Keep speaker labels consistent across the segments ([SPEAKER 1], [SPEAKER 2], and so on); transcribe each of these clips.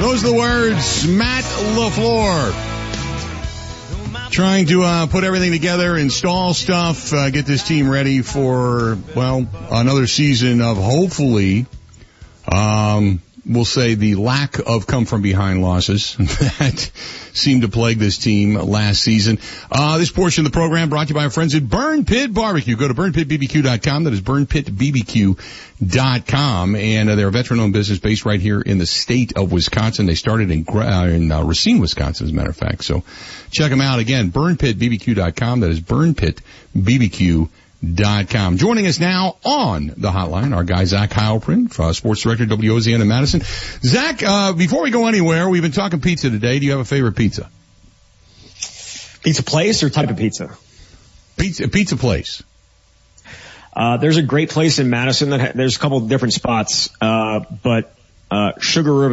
[SPEAKER 1] Those are the words. Matt LaFleur trying to put everything together, install stuff, get this team ready for, well, another season of hopefully, we'll say the lack of come-from-behind losses that seemed to plague this team last season. This portion of the program brought to you by our friends at Burn Pit Barbecue. Go to burnpitbbq.com. That is burnpitbbq.com. And they're a veteran-owned business based right here in the state of Wisconsin. They started in Racine, Wisconsin, as a matter of fact. So check them out. Again, burnpitbbq.com. That is burnpitbbq.com. Joining us now on the hotline, our guy Zach Heilprin, sports director WOZN in Madison. Zach, before we go anywhere, we've been talking pizza today. Do you have a favorite pizza?
[SPEAKER 2] Pizza place or type of pizza?
[SPEAKER 1] Pizza place.
[SPEAKER 2] There's a great place in Madison there's a couple of different spots, but Sugar River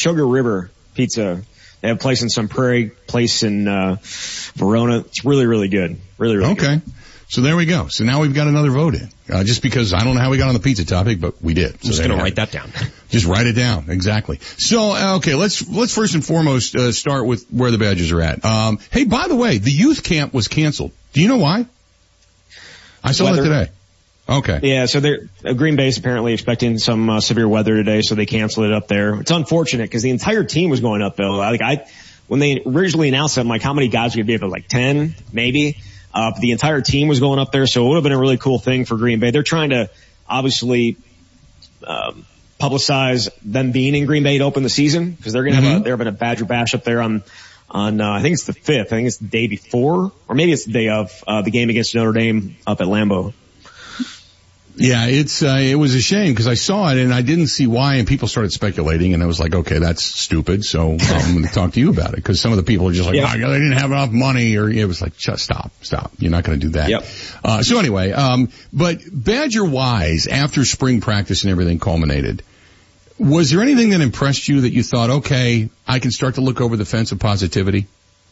[SPEAKER 2] Pizza. They have a place in Sun Prairie, place in Verona. It's really, really good. Really, really good. Okay.
[SPEAKER 1] So there we go. So now we've got another vote in. Just because I don't know how we got on the pizza topic, but we did. So
[SPEAKER 2] I'm just going to write that down.
[SPEAKER 1] Just write it down. Exactly. So, okay, let's first and foremost, start with where the Badgers are at. Hey, by the way, the youth camp was canceled. Do you know why? I saw that today. Okay.
[SPEAKER 2] Yeah, so Green Bay's apparently expecting some severe weather today, so they canceled it up there. It's unfortunate because the entire team was going up, Bill. When they originally announced it, I'm like, how many guys would be up there? Like 10, maybe? The entire team was going up there, so it would have been a really cool thing for Green Bay. They're trying to obviously publicize them being in Green Bay to open the season because they're going to they're having a Badger Bash up there on I think it's the 5th. I think it's the day before, or maybe it's the day of the game against Notre Dame up at Lambeau.
[SPEAKER 1] Yeah, it was a shame because I saw it and I didn't see why, and people started speculating, and I was like, okay, that's stupid. So I'm going to talk to you about it because some of the people are just like, they didn't have enough money, or it was like, just stop. You're not going to do that.
[SPEAKER 2] Yep.
[SPEAKER 1] So anyway, but Badger-wise, after spring practice and everything culminated, was there anything that impressed you that you thought, okay, I can start to look over the fence of positivity?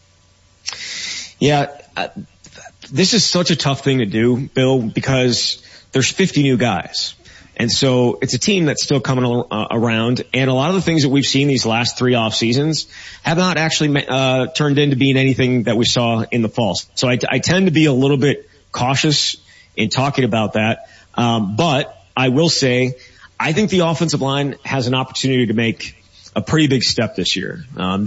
[SPEAKER 2] Yeah, this is such a tough thing to do, Bill, because there's 50 new guys. And so it's a team that's still coming around. And a lot of the things that we've seen these last 3 off seasons have not actually turned into being anything that we saw in the fall. So I tend to be a little bit cautious in talking about that. But I will say, I think the offensive line has an opportunity to make a pretty big step this year.